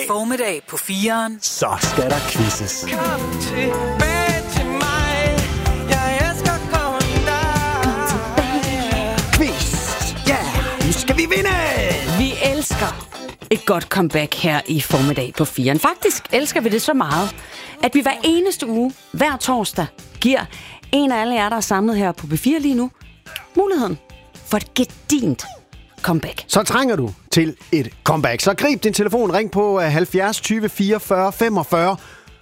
Formiddag på 4'eren. Så skal der quizzes. Kom tilbage til mig. Jeg elsker kun dig. Quiz! Ja, nu skal vi vinde! Vi elsker et godt comeback her i Formiddag på 4'eren. Faktisk elsker vi det så meget, at vi hver eneste uge, hver torsdag, giver en af alle jer, der er samlet her på B4 lige nu, muligheden for et gedint comeback. Så trænger du til et comeback. Så grib din telefon, ring på 70 20 44 45,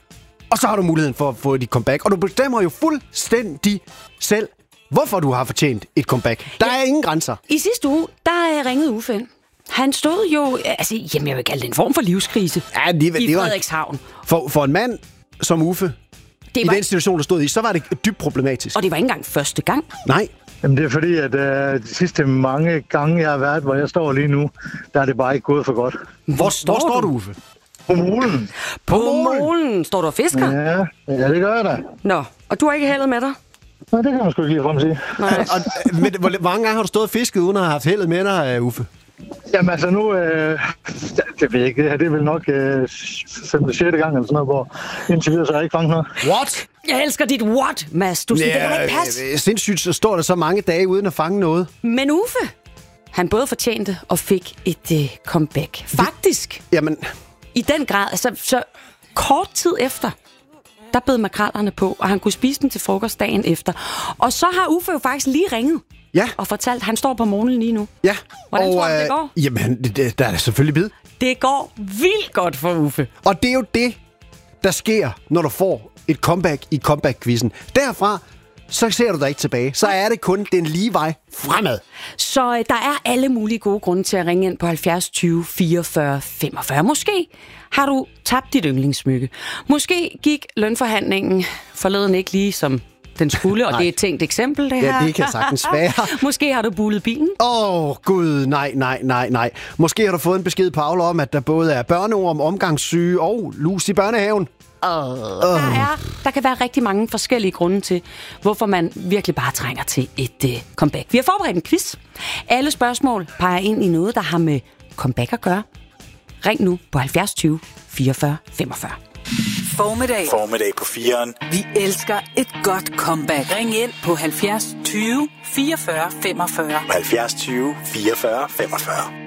og så har du muligheden for at få dit comeback. Og du bestemmer jo fuldstændig selv, hvorfor du har fortjent et comeback. Der er ingen grænser. I sidste uge, der ringede Uffe ind. Han stod jo, jeg vil kalde det en form for livskrise i Frederikshavn. For en mand som Uffe, i den situation, der stod i, så var det dybt problematisk. Og det var ikke engang første gang. Nej. Jamen det er fordi, at de sidste mange gange, jeg har været, hvor jeg står lige nu, der er det bare ikke gået for godt. Hvor står du, Uffe? På molen. På molen? Står du og fisker? Ja, det gør jeg da. Nå, og du har ikke heldet med dig? Nej, det kan man sgu ikke lige frem sige. Nej. Hvor mange gange har du stået og fisket, uden at have haft heldet med dig, Uffe? Jamen altså nu, det ved jeg ikke, det er vel nok 5. eller 6. gang eller sådan noget, hvor indtil videre så har jeg ikke fanget noget. What? Jeg elsker dit what, Mads. Du siger, det kan ikke passe. Sindssygt, så står der så mange dage uden at fange noget. Men Uffe, han både fortjente og fik et comeback. Faktisk. Jamen. I den grad, altså så kort tid efter, der bed makrellerne på, og han kunne spise dem til frokost dagen efter. Og så har Uffe jo faktisk lige ringet. Ja. Og fortalt, at han står på månen lige nu. Ja. Hvordan tror du, det går? Jamen, der er da selvfølgelig bid. Det går vildt godt for Uffe. Og det er jo det, der sker, når du får et comeback i comeback-quizzen. Derfra, så ser du dig ikke tilbage. Så er det kun den lige vej fremad. Så der er alle mulige gode grunde til at ringe ind på 70 20 44 45. Måske har du tabt dit yndlingssmykke. Måske gik lønforhandlingen forleden ikke lige som den skulle, og det er et tænkt eksempel, det her. Ja, det kan sagtens være. Måske har du bullet bilen. Gud, nej. Måske har du fået en besked på Aula om, at der både er børneorm, omgangssyge og lus i børnehaven. Der kan være rigtig mange forskellige grunde til, hvorfor man virkelig bare trænger til et comeback. Vi har forberedt en quiz. Alle spørgsmål peger ind i noget, der har med comeback at gøre. Ring nu på 70 20 44 45. Formiddag på 4'eren. Vi elsker et godt comeback. Ring ind på 70 20 44 45. 70 20 44 45.